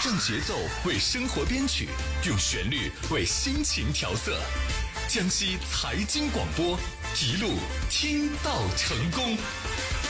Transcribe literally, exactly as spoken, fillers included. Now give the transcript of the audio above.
让节奏为生活编曲，用旋律为心情调色。江西财经广播，一路听到成功。